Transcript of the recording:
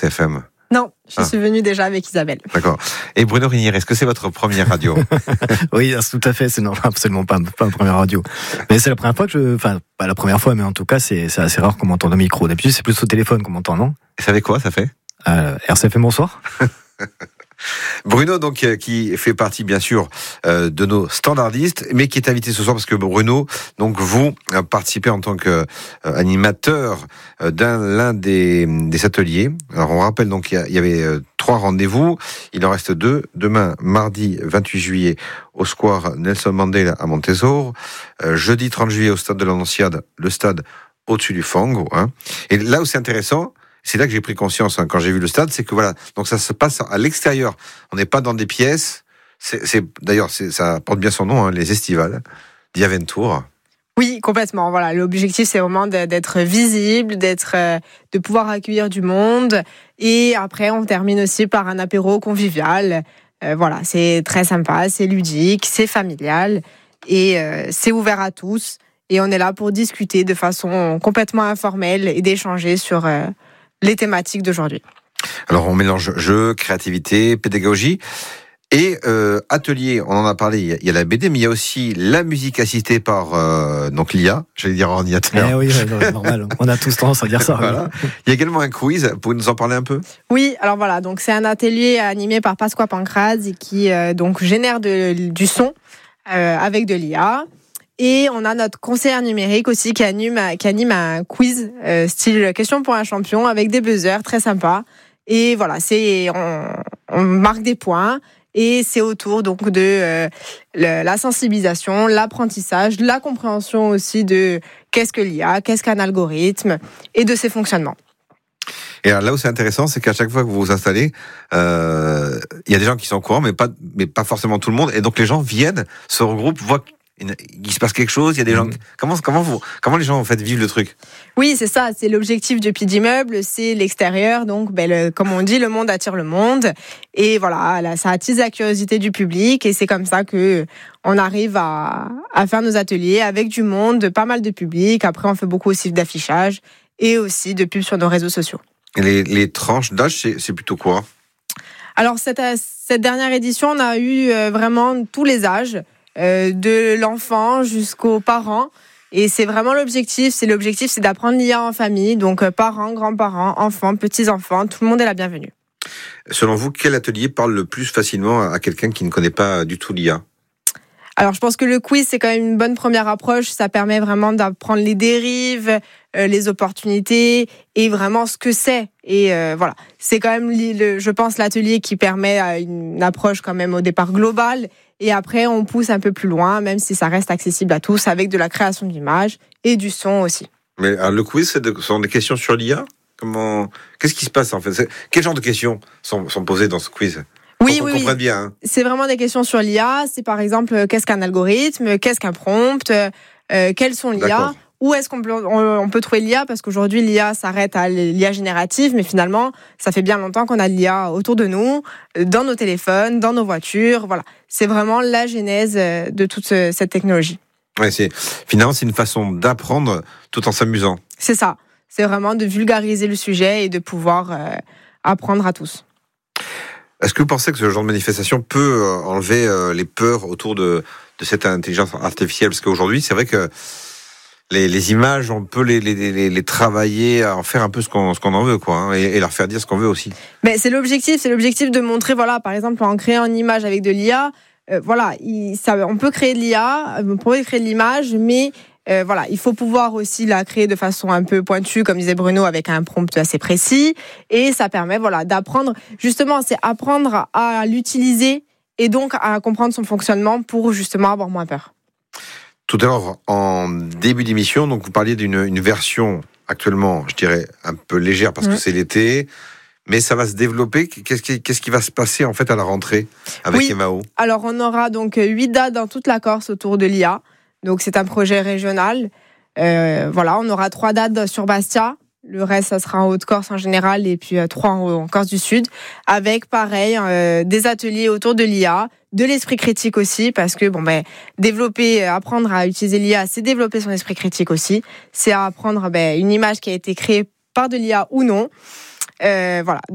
FM? Non, je suis venue déjà avec Isabelle. D'accord. Et Bruno Rinieri, est-ce que c'est votre première radio? Oui, tout à fait, c'est absolument pas ma première radio. Mais c'est la première fois enfin, pas la première fois, mais en tout cas, c'est assez rare qu'on m'entende au micro. D'habitude, c'est plus au téléphone qu'on m'entend, non? Et ça fait quoi, ça fait? RCFM, bonsoir. Bruno, donc, qui fait partie, bien sûr, de nos standardistes, mais qui est invité ce soir parce que Bruno, donc, vous participez en tant qu'animateur l'un des ateliers. Alors, on rappelle, donc, il y avait 3 rendez-vous. Il en reste 2. Demain, mardi 28 juillet, au square Nelson Mandela à Montésor. Jeudi 30 juillet, au stade de l'Annonciade, le stade au-dessus du Fango. Hein. Et là où c'est intéressant, c'est là que j'ai pris conscience quand j'ai vu le stade, c'est que voilà, donc ça se passe à l'extérieur. On n'est pas dans des pièces. D'ailleurs, ça porte bien son nom, les estivales d'Iaventour. Oui, complètement. Voilà, l'objectif c'est vraiment d'être visible, de pouvoir accueillir du monde. Et après, on termine aussi par un apéro convivial. Voilà, c'est très sympa, c'est ludique, c'est familial et c'est ouvert à tous. Et on est là pour discuter de façon complètement informelle et d'échanger sur les thématiques d'aujourd'hui. Alors on mélange jeu, créativité, pédagogie et atelier. On en a parlé. Il y a la BD, mais il y a aussi la musique assistée par donc l'IA. J'allais dire ordinateur. Oui, normal. On a tous tendance à dire ça. Voilà. Il y a également un quiz. Vous pouvez nous en parler un peu? Oui. Alors voilà. Donc c'est un atelier animé par Pasqua Pancraz qui donc génère du son avec de l'IA. Et on a notre conseillère numérique aussi qui anime un quiz style question pour un champion avec des buzzers très sympas. Et voilà, on marque des points et c'est autour donc de la sensibilisation, l'apprentissage, la compréhension aussi de qu'est-ce que l'IA, qu'est-ce qu'un algorithme et de ses fonctionnements. Et alors là où c'est intéressant, c'est qu'à chaque fois que vous vous installez, il y a des gens qui sont au courant, mais pas forcément tout le monde. Et donc les gens viennent, se regroupent, voient il se passe quelque chose, il y a des gens. Comment les gens en fait vivent le truc? Oui, c'est ça, c'est l'objectif du Pied d'immeuble, c'est l'extérieur, donc comme on dit, le monde attire le monde, et voilà, là, ça attise la curiosité du public, et c'est comme ça que on arrive à faire nos ateliers avec du monde, pas mal de public. Après, on fait beaucoup aussi d'affichage et aussi de pubs sur nos réseaux sociaux. Et les tranches d'âge, c'est plutôt quoi? Alors cette dernière édition, on a eu vraiment tous les âges. De l'enfant jusqu'aux parents, et c'est vraiment l'objectif. C'est d'apprendre l'IA en famille, donc parents, grands-parents, enfants, petits-enfants, tout le monde est la bienvenue. Selon vous, quel atelier parle le plus facilement à quelqu'un qui ne connaît pas du tout l'IA? Alors je pense que le quiz c'est quand même une bonne première approche, ça permet vraiment d'apprendre les dérives, les opportunités et vraiment ce que c'est. Et voilà, c'est quand même je pense l'atelier qui permet une approche quand même au départ globale. Et après, on pousse un peu plus loin, même si ça reste accessible à tous, avec de la création d'images et du son aussi. Mais le quiz, ce sont des questions sur l'IA? Qu'est-ce qui se passe en fait? Quel genre de questions sont posées dans ce quiz? Oui. Comprenne bien. Hein. C'est vraiment des questions sur l'IA. C'est par exemple, qu'est-ce qu'un algorithme? Qu'est-ce qu'un prompt? Quels sont l'IA? D'accord. Où est-ce qu'on peut trouver l'IA? Parce qu'aujourd'hui, l'IA s'arrête à l'IA générative, mais finalement, ça fait bien longtemps qu'on a l'IA autour de nous, dans nos téléphones, dans nos voitures. Voilà, c'est vraiment la genèse de toute cette technologie. Ouais, finalement, c'est une façon d'apprendre tout en s'amusant. C'est ça. C'est vraiment de vulgariser le sujet et de pouvoir apprendre à tous. Est-ce que vous pensez que ce genre de manifestation peut enlever les peurs autour de cette intelligence artificielle? Parce qu'aujourd'hui, c'est vrai que les images, on peut les travailler, à en faire un peu ce qu'on en veut, quoi, hein, et leur faire dire ce qu'on veut aussi. Mais c'est l'objectif de montrer, voilà, par exemple, en créant une image avec de l'IA, on peut créer de l'IA, on peut créer de l'image, mais voilà, il faut pouvoir aussi la créer de façon un peu pointue, comme disait Bruno, avec un prompt assez précis, et ça permet, voilà, d'apprendre. Justement, c'est apprendre à l'utiliser et donc à comprendre son fonctionnement pour justement avoir moins peur. Tout à l'heure, en début d'émission, donc vous parliez d'une version actuellement, je dirais, un peu légère parce que c'est l'été, mais ça va se développer. Qu'est-ce qui va se passer en fait à la rentrée avec Emao? Alors, on aura donc 8 dates dans toute la Corse autour de l'IA. Donc, c'est un projet régional. Voilà, on aura 3 dates sur Bastia. Le reste, ça sera en Haute-Corse en général et puis 3 en Corse du Sud. Avec, pareil, des ateliers autour de l'IA, de l'esprit critique aussi, parce que apprendre à utiliser l'IA, c'est développer son esprit critique aussi. C'est apprendre une image qui a été créée par de l'IA ou non. Voilà.